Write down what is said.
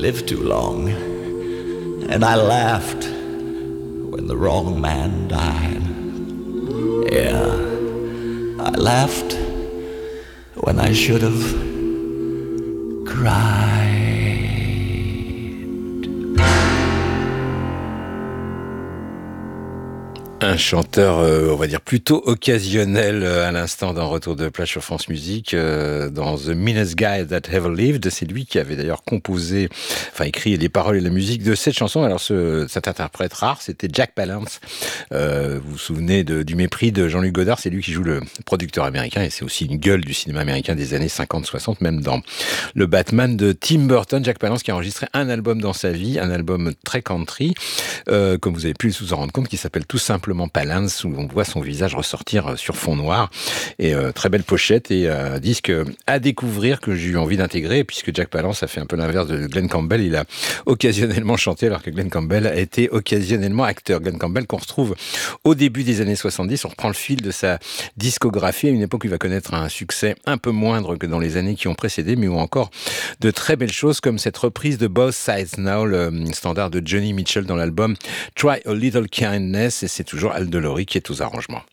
lived too long, and I laughed when the wrong man died. Yeah, I laughed when I should have cried. Un chanteur, on va dire plutôt occasionnel à l'instant d'un retour de plage sur France Musique, dans The Meanest Guy That Ever Lived. C'est lui qui avait d'ailleurs composé, enfin écrit les paroles et la musique de cette chanson. Alors cet interprète rare, c'était Jack Palance. Vous vous souvenez du mépris de Jean-Luc Godard, c'est lui qui joue le producteur américain et c'est aussi une gueule du cinéma américain des années 50-60, même dans le Batman de Tim Burton. Jack Palance qui a enregistré un album dans sa vie, un album très country, comme vous avez pu vous en rendre compte, qui s'appelle tout simplement Palance, où on voit son visage ressortir sur fond noir, et très belle pochette, et disque à découvrir que j'ai eu envie d'intégrer, puisque Jack Palance a fait un peu l'inverse de Glenn Campbell. Il a occasionnellement chanté alors que Glenn Campbell a été occasionnellement acteur. Glenn Campbell qu'on retrouve au début des années 70, on reprend le fil de sa discographie à une époque où il va connaître un succès un peu moindre que dans les années qui ont précédé, mais où encore de très belles choses comme cette reprise de Both Sides Now, le standard de Johnny Mitchell dans l'album Try a Little Kindness, et c'est toujours Al de Lory qui est aux arrangements.